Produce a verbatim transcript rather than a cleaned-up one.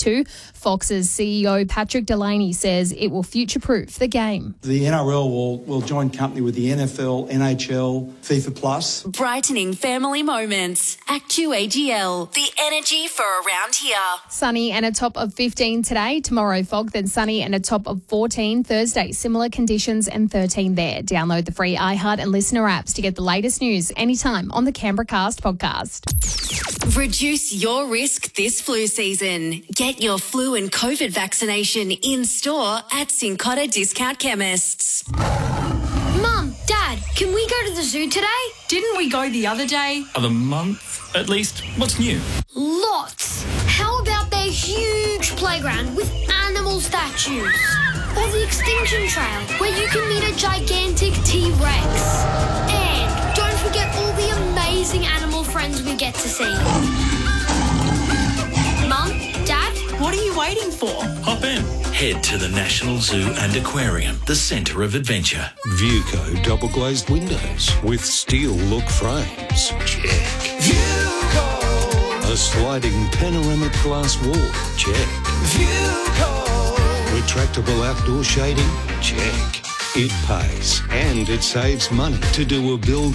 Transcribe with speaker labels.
Speaker 1: too. Fox's C E O Patrick Delaney says it will future-proof the game.
Speaker 2: The N R L will, will join company with the N F L, N H L, FIFA Plus.
Speaker 3: Brightening family moments. Act two A G L. The energy for around here.
Speaker 1: Sunny and a top of fifteen today. Tomorrow, fog, then sunny and a top of fourteen. Thursday, similar conditions and thirteen there. Download the free iHeart and Listener apps to get the latest news anytime on the Canberra Cast podcast.
Speaker 3: Reduce your risk this flu season. Get your flu and COVID vaccination in store at Cincotta Discount Chemists.
Speaker 4: Mum, Dad, can we go to the zoo today?
Speaker 5: Didn't we go the other day?
Speaker 6: Of the month, at least. What's new?
Speaker 4: Lots. How about their huge playground with animal statues? Or the Extinction Trail, where you can meet a gigantic T-Rex. And don't forget all the amazing animal friends we get to see. Mum, Dad?
Speaker 5: What are you waiting for?
Speaker 6: Hop in.
Speaker 7: Head to the National Zoo and Aquarium, the centre of adventure.
Speaker 8: Viewco double glazed windows with steel look frames. Check. Viewco. A sliding panoramic glass wall. Check. Viewco. Retractable outdoor shading. Check. It pays and it saves money to do a build